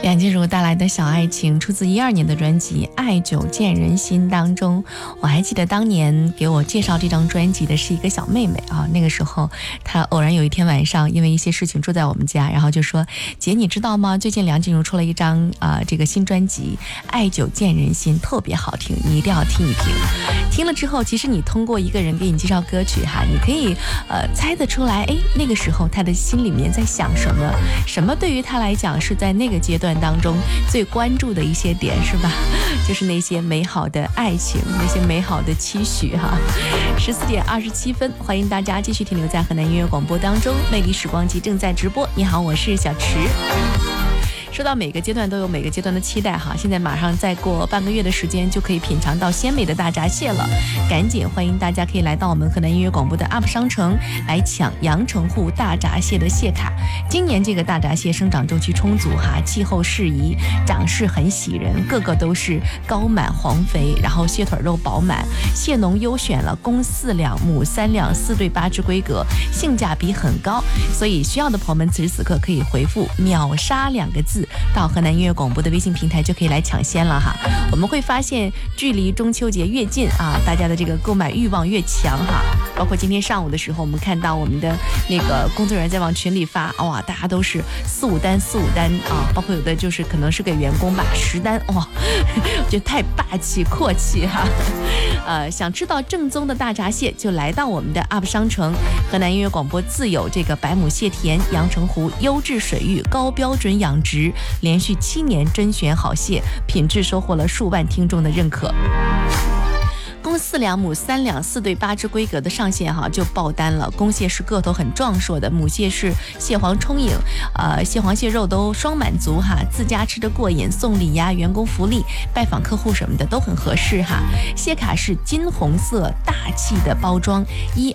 梁静茹带来的小爱情出自12年的专辑《爱久见人心》当中。我还记得当年给我介绍这张专辑的是一个小妹妹啊，那个时候她偶然有一天晚上因为一些事情住在我们家，然后就说：姐你知道吗，最近梁静茹出了一张这个新专辑《爱久见人心》，特别好听，你一定要听一听。听了之后，其实你通过一个人给你介绍歌曲哈，你可以猜得出来，那个时候她的心里面在想什么，什么对于她来讲是在那个阶段当中最关注的一些点，是吧？就是那些美好的爱情，那些美好的期许哈。14点27分，欢迎大家继续停留在河南音乐广播当中，魅力时光机正在直播。你好，我是小池。说到每个阶段都有每个阶段的期待哈，现在马上再过半个月的时间就可以品尝到鲜美的大闸蟹了，赶紧欢迎大家可以来到我们河南音乐广播的 UP 商城来抢阳澄湖大闸蟹的蟹卡。今年这个大闸蟹生长周期充足哈，气候适宜，长势很喜人，个个都是高满黄肥，然后蟹腿肉饱满，蟹农优选了公4两母3两4对8只规格，性价比很高，所以需要的朋友们此时此刻可以回复秒杀2个字到河南音乐广播的微信平台，就可以来抢先了哈。我们会发现距离中秋节越近啊，大家的这个购买欲望越强哈。包括今天上午的时候，我们看到我们的那个工作人员在往群里发，哇，大家都是4、5单啊，包括有的就是可能是给员工吧10单，哇，我觉得太霸气阔气哈。想吃到正宗的大闸蟹，就来到我们的 UP 商城，河南音乐广播自有这个百亩蟹田，阳澄湖优质水域，高标准养殖，连续7年甄选好蟹，品质收获了数万听众的认可。公4两母3两4对8只规格的上线哈就爆单了，公蟹是个头很壮硕的，母蟹是蟹黄充盈，蟹黄蟹肉都双满足哈，自家吃着过瘾，送礼呀、员工福利、拜访客户什么的都很合适哈。蟹卡是金红色大气的包装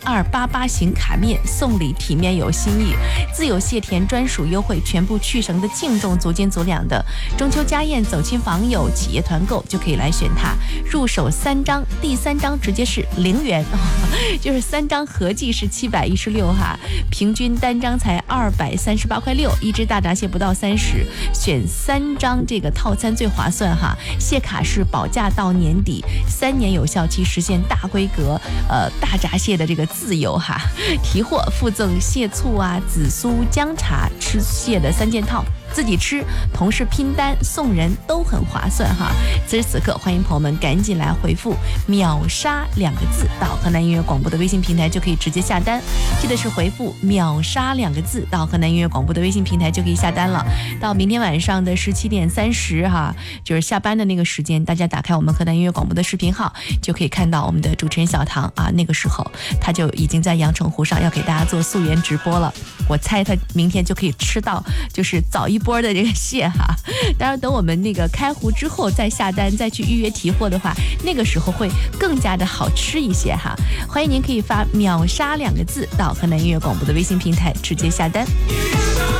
，1288型卡面，送礼体面有新意，自有蟹田专属优惠，全部去绳的净重足斤足两的，中秋家宴走亲访友企业团购就可以来选它，入手3张，第3张直接是0元，就是3张合计是716哈，平均单张才238.6块，一只大闸蟹不到30，选3张这个套餐最划算哈。蟹卡是保价到年底，3年有效期，实现大规格大闸蟹的这个自由哈。提货附赠蟹醋啊、紫苏、姜茶、吃蟹的3件套。自己吃，同时拼单送人都很划算哈。此时此刻，欢迎朋友们赶紧来回复秒杀2个字到河南音乐广播的微信平台，就可以直接下单。记得是回复秒杀2个字到河南音乐广播的微信平台就可以下单了。到明天晚上的17点30哈，就是下班的那个时间，大家打开我们河南音乐广播的视频号，就可以看到我们的主持人小唐啊，那个时候他就已经在阳澄湖上要给大家做溯源直播了。我猜他明天就可以吃到就是早一波的这个蟹哈。当然等我们那个开湖之后再下单再去预约提货的话，那个时候会更加的好吃一些哈。欢迎您可以发秒杀2个字到河南音乐广播的微信平台直接下单。